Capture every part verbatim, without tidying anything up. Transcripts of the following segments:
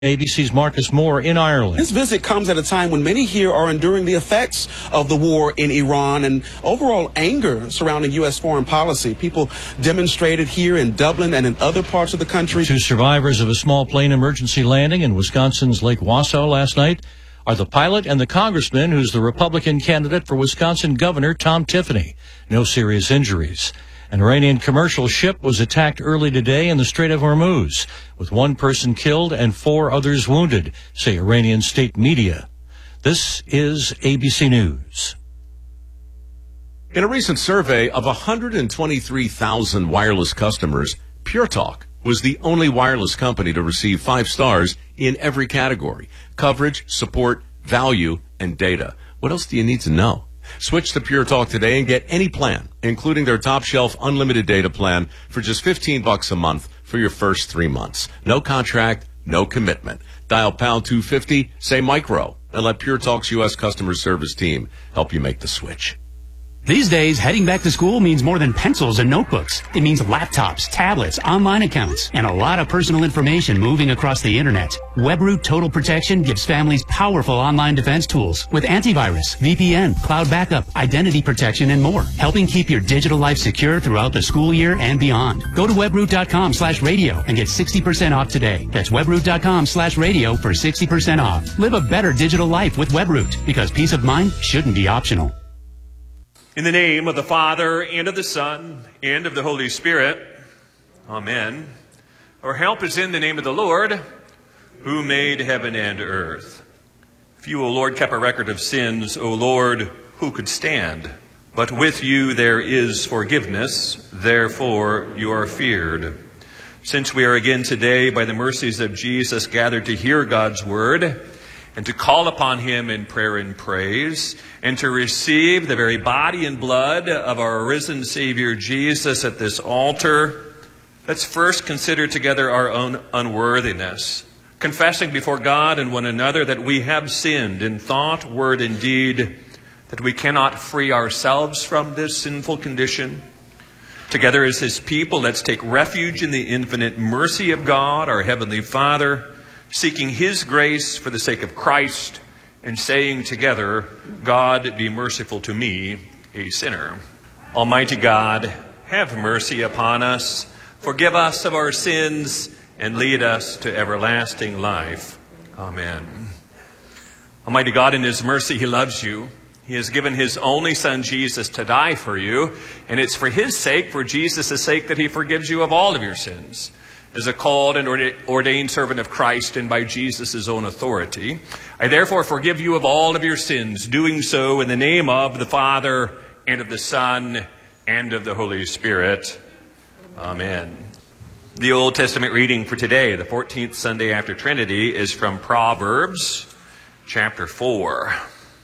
A B C's Marcus Moore in Ireland. This visit comes at a time when many here are enduring the effects of the war in Iran and overall anger surrounding U S foreign policy. People demonstrated here in Dublin and in other parts of the country. Two survivors of a small plane emergency landing in Wisconsin's Lake Wausau last night are the pilot and the congressman who's the Republican candidate for Wisconsin Governor Tom Tiffany. No serious injuries. An Iranian commercial ship was attacked early today in the Strait of Hormuz, with one person killed and four others wounded, say Iranian state media. This is A B C News. In a recent survey of one hundred twenty-three thousand wireless customers, Pure Talk was the only wireless company to receive five stars in every category: coverage, support, value, and data. What else do you need to know? Switch to Pure Talk today and get any plan, including their top shelf unlimited data plan, for just fifteen bucks a month for your first three months. No contract, no commitment. Dial pound two fifty, say micro, and let Pure Talk's U S customer service team help you make the switch. These days, heading back to school means more than pencils and notebooks. It means laptops, tablets, online accounts, and a lot of personal information moving across the internet. WebRoot Total Protection gives families powerful online defense tools with antivirus, V P N, cloud backup, identity protection, and more, helping keep your digital life secure throughout the school year and beyond. Go to webroot.com slash radio and get sixty percent off today. That's webroot.com slash radio for sixty percent off. Live a better digital life with WebRoot, because peace of mind shouldn't be optional. In the name of the Father, and of the Son, and of the Holy Spirit. Amen. Our help is in the name of the Lord, who made heaven and earth. If you, O Lord, kept a record of sins, O Lord, who could stand? But with you there is forgiveness, therefore you are feared. Since we are again today, by the mercies of Jesus, gathered to hear God's word, and to call upon him in prayer and praise, and to receive the very body and blood of our risen Savior Jesus at this altar, let's first consider together our own unworthiness, confessing before God and one another that we have sinned in thought, word, and deed, that we cannot free ourselves from this sinful condition. Together as his people, let's take refuge in the infinite mercy of God, our Heavenly Father, seeking his grace for the sake of Christ, and saying together, God, be merciful to me, a sinner. Almighty God, have mercy upon us, forgive us of our sins, and lead us to everlasting life. Amen. Almighty God, in his mercy, he loves you. He has given his only Son, Jesus, to die for you, and it's for his sake, for Jesus' sake, that he forgives you of all of your sins. As a called and ordained servant of Christ, and by Jesus' own authority, I therefore forgive you of all of your sins, doing so in the name of the Father, and of the Son, and of the Holy Spirit. Amen. The Old Testament reading for today, the fourteenth Sunday after Trinity, is from Proverbs chapter four.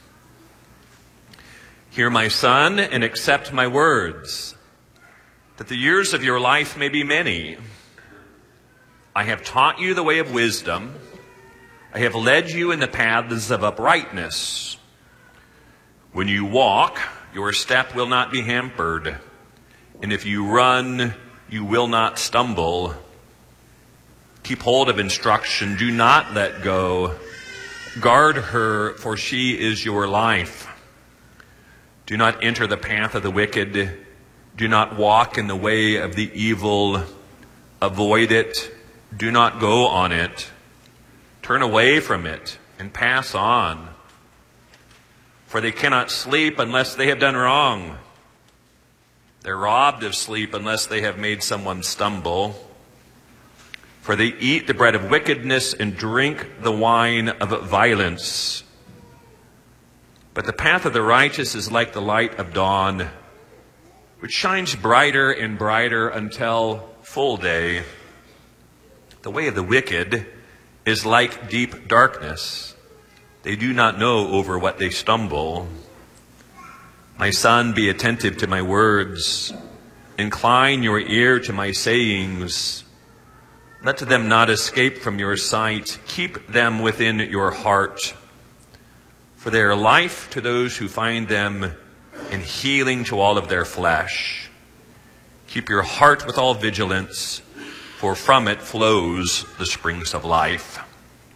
Hear, my son, and accept my words, that the years of your life may be many. I have taught you the way of wisdom. I have led you in the paths of uprightness. When you walk, your step will not be hampered. And if you run, you will not stumble. Keep hold of instruction. Do not let go. Guard her, for she is your life. Do not enter the path of the wicked. Do not walk in the way of the evil. Avoid it. Do not go on it. Turn away from it and pass on. For they cannot sleep unless they have done wrong. They're robbed of sleep unless they have made someone stumble. For they eat the bread of wickedness and drink the wine of violence. But the path of the righteous is like the light of dawn, which shines brighter and brighter until full day. The way of the wicked is like deep darkness. They do not know over what they stumble. My son, be attentive to my words. Incline your ear to my sayings. Let them not escape from your sight. Keep them within your heart. For they are life to those who find them, and healing to all of their flesh. Keep your heart with all vigilance, for from it flows the springs of life.